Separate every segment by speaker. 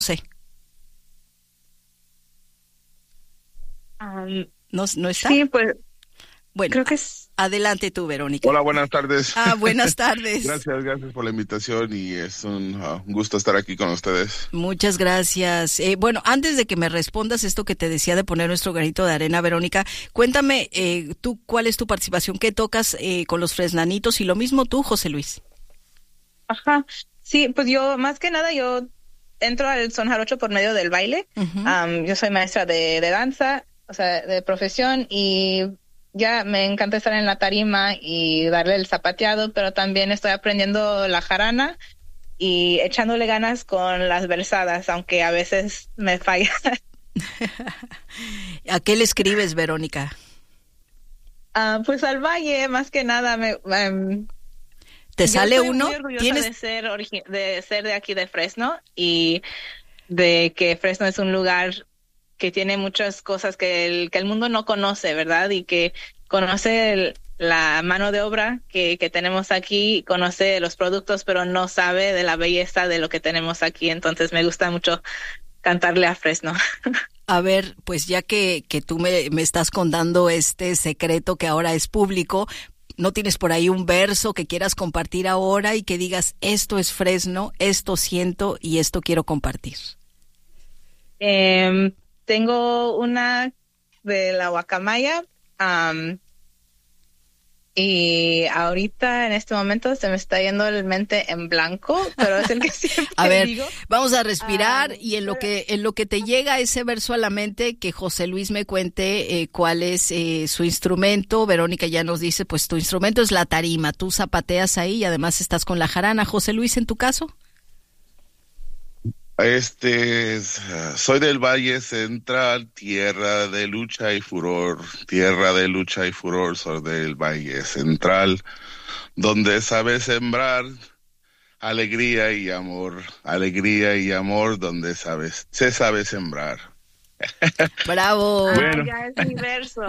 Speaker 1: sé. ¿No está?
Speaker 2: Sí, pues
Speaker 1: bueno,
Speaker 2: creo que es...
Speaker 1: Adelante tú, Verónica.
Speaker 3: Hola, buenas tardes.
Speaker 1: Buenas tardes.
Speaker 3: Gracias por la invitación y es un gusto estar aquí con ustedes.
Speaker 1: Muchas gracias. Bueno, antes de que me respondas esto que te decía de poner nuestro granito de arena, Verónica, cuéntame tú cuál es tu participación, qué tocas con los Fresnanitos y lo mismo tú, José Luis.
Speaker 2: Ajá, sí, pues yo, más que nada, yo entro al son jarocho por medio del baile.
Speaker 1: Uh-huh.
Speaker 2: Yo soy maestra de danza, o sea, de profesión, y ya me encanta estar en la tarima y darle el zapateado, pero también estoy aprendiendo la jarana y echándole ganas con las versadas, aunque a veces me falla.
Speaker 1: ¿A qué le escribes, Verónica?
Speaker 2: Pues al valle, más que nada,
Speaker 1: ¿Te sale
Speaker 2: yo estoy
Speaker 1: uno?
Speaker 2: Muy orgullosa
Speaker 1: ¿Tienes...
Speaker 2: de ser de aquí de Fresno y de que Fresno es un lugar que tiene muchas cosas que el mundo no conoce, ¿verdad? Y que conoce la mano de obra que tenemos aquí, conoce los productos, pero no sabe de la belleza de lo que tenemos aquí. Entonces me gusta mucho cantarle a Fresno.
Speaker 1: A ver, pues ya que tú me estás contando este secreto que ahora es público, ¿no tienes por ahí un verso que quieras compartir ahora y que digas, esto es Fresno, esto siento y esto quiero compartir?
Speaker 2: Tengo una de la guacamaya, y ahorita en este momento se me está yendo el mente en blanco, pero es el que siempre
Speaker 1: a ver,
Speaker 2: digo.
Speaker 1: Vamos a respirar y en lo que te llega ese verso a la mente, que José Luis me cuente cuál es su instrumento. Verónica ya nos dice, pues tu instrumento es la tarima, tú zapateas ahí y además estás con la jarana. José Luis, ¿en tu caso?
Speaker 3: Soy del Valle Central, tierra de lucha y furor, soy del Valle Central, donde sabe sembrar alegría y amor, donde se sabe sembrar.
Speaker 1: ¡Bravo!
Speaker 3: Bueno.
Speaker 2: Ya es mi verso.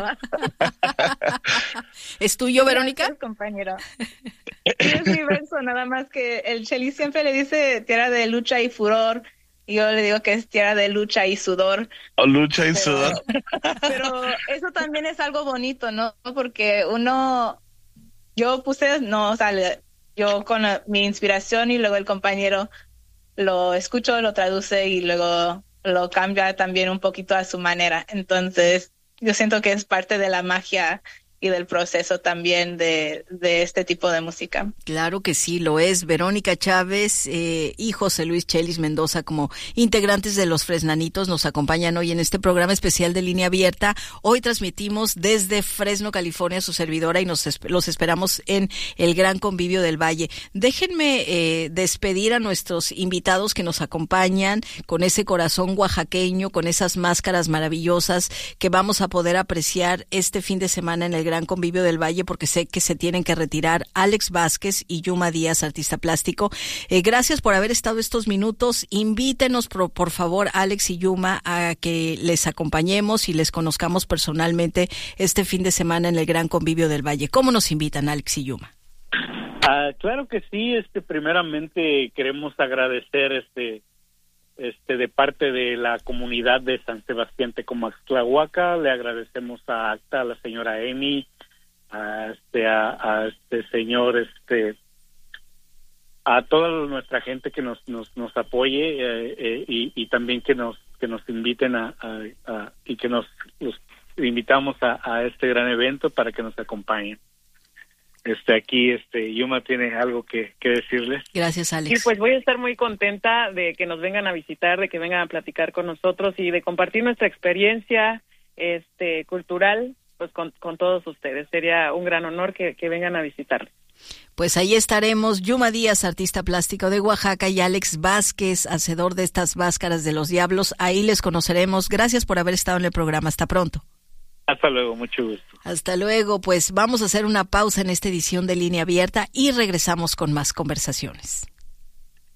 Speaker 1: ¿Es tuyo, Verónica?
Speaker 2: Gracias, compañero. Sí, es mi verso, nada más que el Chelis siempre le dice tierra de lucha y furor, y yo le digo que es tierra de lucha y sudor.
Speaker 3: Lucha y sudor.
Speaker 2: Pero eso también es algo bonito, ¿no? Porque yo con mi inspiración y luego el compañero lo escucho, lo traduce y luego lo cambia también un poquito a su manera. Entonces, yo siento que es parte de la magia y del proceso también de este tipo de música.
Speaker 1: Claro que sí, lo es. Verónica Chávez y José Luis Chelis Mendoza, como integrantes de los Fresnanitos, nos acompañan hoy en este programa especial de Línea Abierta. Hoy transmitimos desde Fresno, California, su servidora, y los esperamos en el Gran Convivio del Valle. Déjenme despedir a nuestros invitados que nos acompañan con ese corazón oaxaqueño, con esas máscaras maravillosas que vamos a poder apreciar este fin de semana en el Gran Convivio del Valle, porque sé que se tienen que retirar Alex Vázquez y Yuma Díaz, artista plástico. Gracias por haber estado estos minutos. Invítenos, por favor, Alex y Yuma, a que les acompañemos y les conozcamos personalmente este fin de semana en el Gran Convivio del Valle. ¿Cómo nos invitan, Alex y Yuma?
Speaker 4: Claro que sí. Primeramente queremos agradecer de parte de la comunidad de San Sebastián Tecomaxtlahuaca. Le agradecemos a la señora Emi, a señor, a toda nuestra gente que nos apoye, y también que nos inviten y que los invitamos a este gran evento para que nos acompañen. Aquí Yuma tiene algo que decirles.
Speaker 1: Gracias, Alex.
Speaker 5: Sí, pues voy a estar muy contenta de que nos vengan a visitar, de que vengan a platicar con nosotros y de compartir nuestra experiencia cultural pues con todos ustedes. Sería un gran honor que vengan a visitarnos.
Speaker 1: Pues ahí estaremos, Yuma Díaz, artista plástico de Oaxaca, y Alex Vázquez, hacedor de estas máscaras de los diablos. Ahí les conoceremos. Gracias por haber estado en el programa. Hasta pronto.
Speaker 4: Hasta luego, mucho gusto.
Speaker 1: Hasta luego, pues vamos a hacer una pausa en esta edición de Línea Abierta y regresamos con más conversaciones.